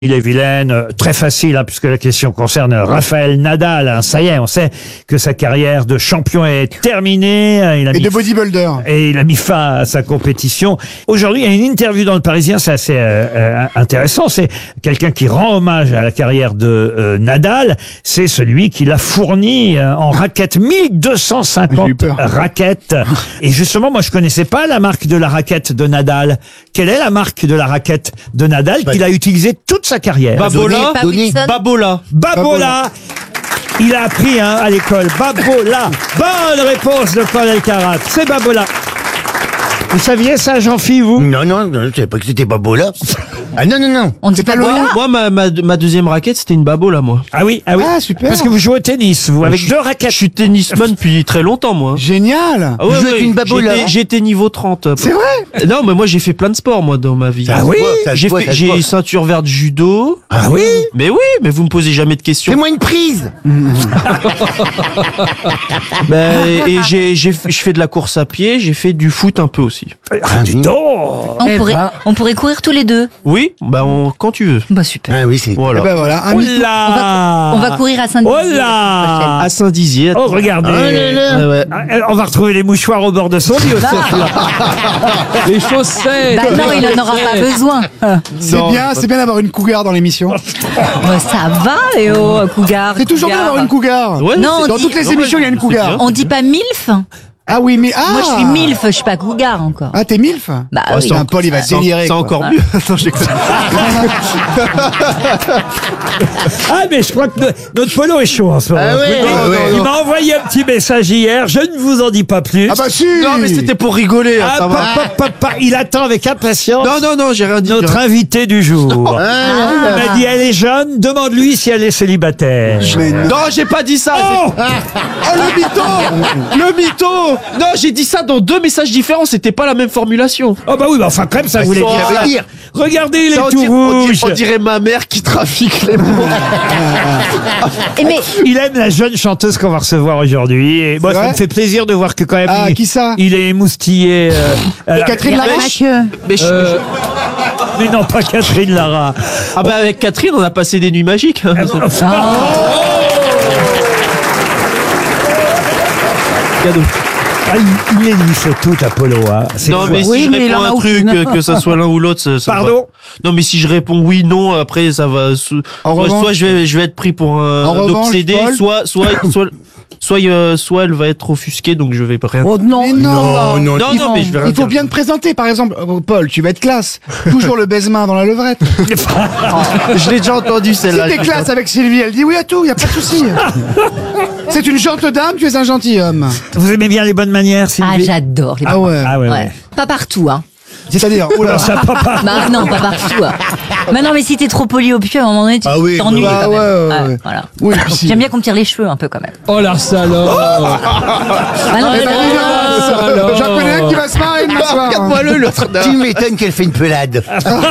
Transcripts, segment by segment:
Il est vilaine, très facile, hein, puisque la question concerne Rafael Nadal. Hein. Ça y est, on sait que sa carrière de champion est terminée. Et de bodybuilder. Et il a mis fin à sa compétition. Aujourd'hui, il y a une interview dans Le Parisien, c'est assez intéressant. C'est quelqu'un qui rend hommage à la carrière de Nadal. C'est celui qui l'a fourni en raquettes, 1250 raquettes. Et justement, moi, je connaissais pas la marque de la raquette de Nadal. Quelle est la marque de la raquette de Nadal qu'il a utilisée toute sa carrière? Babola. Il a appris à l'école. Babola. Bonne réponse de Paul Elkarat. C'est Babola. Vous saviez ça, Jean-Philippe, vous? Non, je savais pas que c'était Babola. Ah non. On ne sait pas Lola. Moi, ma deuxième raquette, c'était une Babola, moi. Ah oui. Ah, super. Parce que vous jouez au tennis, vous, avec deux raquettes. Je suis tennisman depuis très longtemps, moi. Génial. Ah ouais, Vous êtes une Babola. J'étais niveau 30. C'est vrai? Non, mais moi, j'ai fait plein de sports, moi, dans ma vie. Ah oui? J'ai ceinture verte judo. Ah oui? Mais vous me posez jamais de questions. Fais-moi une prise. Et je fais de la course à pied, j'ai fait du foot un peu aussi. Ah, dis donc. On pourrait courir tous les deux. Oui, quand tu veux. Bah super. Ah oui, c'est... Voilà. Eh ben voilà. Oh là! On va courir à Saint-Dizier. Oh là! À Saint-Dizier. Oh, regardez. Ouais. On va retrouver les mouchoirs au bord de son lit aussi. Les chaussettes. Bah non, il en aura pas besoin. C'est bien d'avoir une cougar dans l'émission. Bah, ça va, Léo, cougar. C'est toujours bien d'avoir une cougar. Ouais, Non, Dans toutes les émissions, il y a une cougar. On dit pas milf? Ah oui, mais Moi, je suis milf, je suis pas cougar encore. Ah, t'es milf? Bah Oh, oui. Putain, Paul, il va délirer. C'est quoi. encore mieux. Attends, je déconne. Ah, mais je crois que notre polo est chaud en ce moment. Ah ouais, Il m'a envoyé un petit message hier, je ne vous en dis pas plus. Ah bah si. Non, mais c'était pour rigoler. Hein, ça va. Il attend avec impatience Non, j'ai rien dit. notre invité du jour. Ah, Il m'a dit, elle est jeune, demande-lui si elle est célibataire. Mais non. Non, j'ai pas dit ça. Oh Oh, le mytho. Le mytho. Non, j'ai dit ça dans deux messages différents. C'était pas la même formulation. Oh bah oui, bah enfin quand même ça voulait ça dire. veut dire. Regardez, il est Ça, tout rouge. on dirait ma mère qui trafique les mots. Mais Il aime la jeune chanteuse qu'on va recevoir aujourd'hui. Et moi, C'est ça vrai me fait plaisir de voir que quand même, Ah, qui ça? il est émoustillé. Catherine Larache. Mais Mais non, pas Catherine Lara. Ah bah avec Catherine, on a passé des nuits magiques. Cadeau. Ah, il est fait tout, Apollo. Hein. C'est Non, fou. mais si je réponds un truc, que ça soit l'un ou l'autre, ça Pardon? va. Non, mais si je réponds oui, non, après, ça va. Soit je vais être pris pour un obsédé, Paul soit elle va être offusquée, donc je vais pas rien. oh non. Mais non. Non, mais je vais rien Il faut dire. bien te présenter, par exemple. Paul, tu vas être classe. Toujours le baise-main dans la levrette. Je l'ai déjà entendu, Si celle-là. t'es classe avec Sylvie, elle dit oui à tout, y a pas de souci. C'est une gentille dame, tu es un gentilhomme. Vous aimez bien les bonnes manières, Ah, Sylvie? j'adore les Ah ouais. Ah ouais, Ouais. ouais. Pas partout, hein. C'est-à-dire, oula. Ça, papa. Bah non, pas partout. Hein. Bah non, mais si t'es trop poli au pied, à un moment donné, tu Ah oui, t'ennuies bah quand même. ouais. Voilà. Oui, puis si. J'aime bien qu'on me tire les cheveux un peu quand même. Oh la salope. Ah non, Eh ben, évidemment, j'en connais un qui va se marrer de m'asseoir. Regarde-moi-le, l'autre. Tu m'étonnes qu'elle fait une pelade.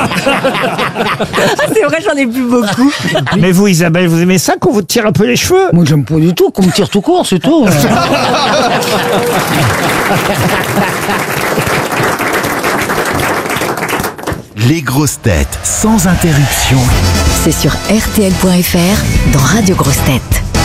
c'est vrai, j'en ai plus beaucoup. Mais vous, Isabelle, vous aimez ça qu'on vous tire un peu les cheveux? Moi, j'aime pas du tout qu'on me tire tout court, c'est tout. Les grosses têtes sans interruption. C'est sur RTL.fr dans Radio Grosses Têtes.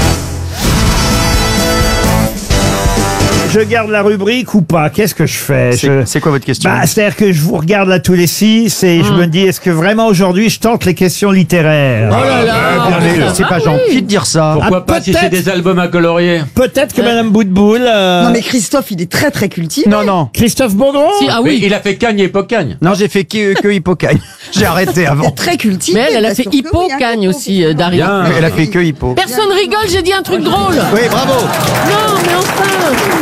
Je garde la rubrique ou pas? Qu'est-ce que je fais? C'est quoi votre question? Bah, c'est-à-dire que je vous regarde là tous les 6 et je me dis, est-ce que vraiment aujourd'hui je tente les questions littéraires? C'est pas gentil de dire ça. Pourquoi pas si c'est des albums à colorier? Peut-être que Madame Boutboul... Non, mais Christophe, il est très très cultivé. Non. Christophe Baudron? Ah oui. Il a fait Cagne et Pocagne. Non, j'ai fait que Hippocagne. J'ai arrêté Il avant. est très cultivé. Mais elle a bien fait sûr que oui, Hippocagne hein, aussi, Daria. Bien. Elle a fait que Hippo. Personne rigole, j'ai dit un truc drôle. Oui, bravo. Non, mais enfin.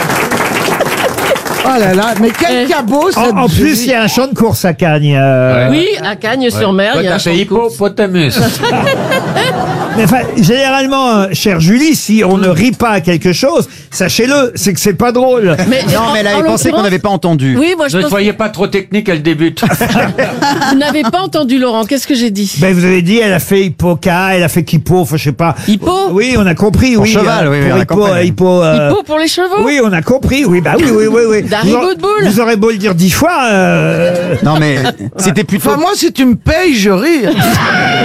Oh là là, mais quel cabot ça. En plus, il y a un champ de course à Cagnes. Oui, à Cagnes-sur-Mer, il y a T'as un fait champ de course. Hippopotamus. Mais enfin, généralement, chère Julie, si on ne rit pas à quelque chose, sachez-le, c'est que c'est pas drôle. Non, mais elle avait pensé qu'on n'avait pas entendu. Oui, moi je Ne pense soyez pas trop technique, elle débute. que vous n'avez pas entendu Laurent. Qu'est-ce que j'ai dit? Ben, vous avez dit, elle a fait Hippoca, elle a fait Kippo, enfin, je sais pas. Hippo? Oui, on a compris, Pour oui. cheval, oui, pour on a Hippo, compris. Hippo, Hippo pour les chevaux? oui, on a compris, oui, bah oui. Dari Boudboul. Vous aurez beau le dire 10 fois. Non mais c'était plutôt. Enfin, moi, si tu me payes, je ris.